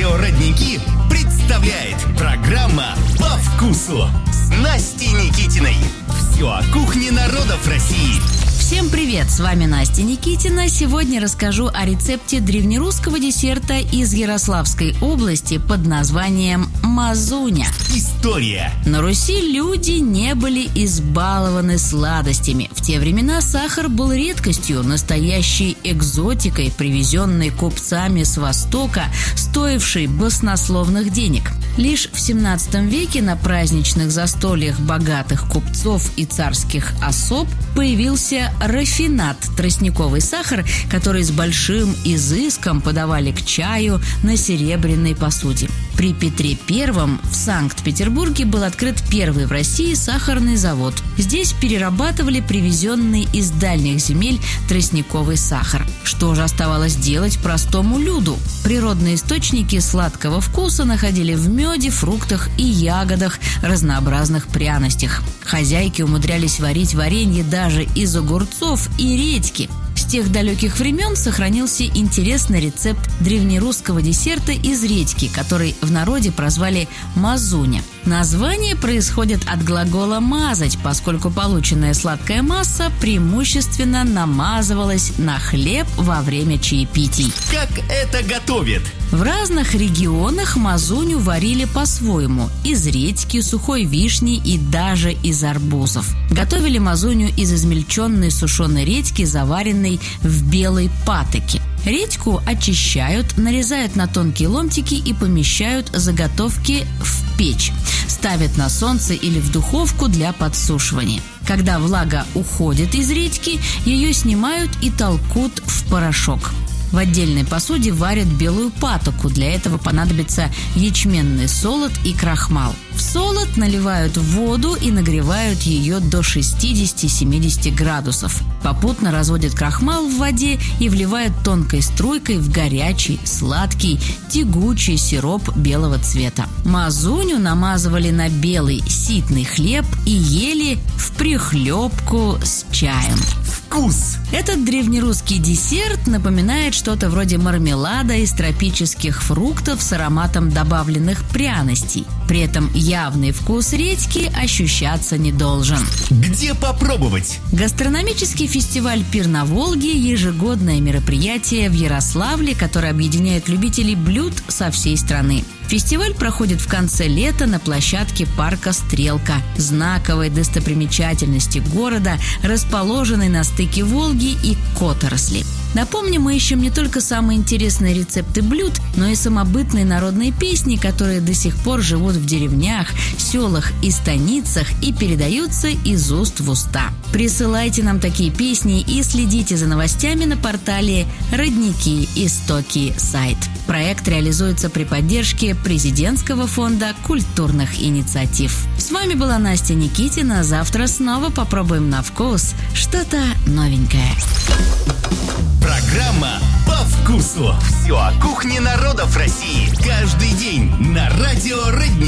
Радио «Родники» представляет программа «По вкусу» с Настей Никитиной. Все о кухне народов России. Всем привет! С вами Настя Никитина. Сегодня расскажу о рецепте древнерусского десерта из Ярославской области под названием мазуня. История. На Руси люди не были избалованы сладостями. В те времена сахар был редкостью, настоящей экзотикой, привезенной купцами с Востока, стоившей баснословных денег. Лишь в 17 веке на праздничных застольях богатых купцов и царских особ появился рафинад – тростниковый сахар, который с большим изыском подавали к чаю на серебряной посуде. При Петре I в Санкт-Петербурге был открыт первый в России сахарный завод. Здесь перерабатывали привезенный из дальних земель тростниковый сахар. Что же оставалось делать простому люду? Природные источники сладкого вкуса находили в меде, фруктах и ягодах, разнообразных пряностях. Хозяйки умудрялись варить варенье даже из огурцов и редьки. С тех далеких времен сохранился интересный рецепт древнерусского десерта из редьки, который в народе прозвали мазуня. Название происходит от глагола «мазать», поскольку полученная сладкая масса преимущественно намазывалась на хлеб во время чаепитий. Как это готовят? В разных регионах мазуню варили по-своему – из редьки, сухой вишни и даже из арбузов. Готовили мазуню из измельченной сушеной редьки, заваренной в белой патоке. Редьку очищают, нарезают на тонкие ломтики и помещают заготовки в печь. Ставят на солнце или в духовку для подсушивания. Когда влага уходит из редьки, ее снимают и толкут в порошок. В отдельной посуде варят белую патоку. Для этого понадобится ячменный солод и крахмал. В солод наливают воду и нагревают ее до 60-70 градусов. Попутно разводят крахмал в воде и вливают тонкой струйкой в горячий, сладкий, тягучий сироп белого цвета. Мазуню намазывали на белый ситный хлеб и ели вприхлебку с чаем. Вкус. Этот древнерусский десерт напоминает что-то вроде мармелада из тропических фруктов с ароматом добавленных пряностей. При этом явный вкус редьки ощущаться не должен. Где попробовать? Гастрономический фестиваль «Пир на Волге» – ежегодное мероприятие в Ярославле, которое объединяет любителей блюд со всей страны. Фестиваль проходит в конце лета на площадке парка «Стрелка», знаковой достопримечательности города, расположенной на стыке Волги и Которосли. Напомню, мы ищем не только самые интересные рецепты блюд, но и самобытные народные песни, которые до сих пор живут в деревнях, селах и станицах и передаются из уст в уста. Присылайте нам такие песни и следите за новостями на портале «Родники. Истоки. Сайт». Проект реализуется при поддержке Президентского фонда культурных инициатив. С вами была Настя Никитина. Завтра снова попробуем на вкус что-то новенькое. Программа «По вкусу». Все о кухне народов России. Каждый день на Радио «Родники».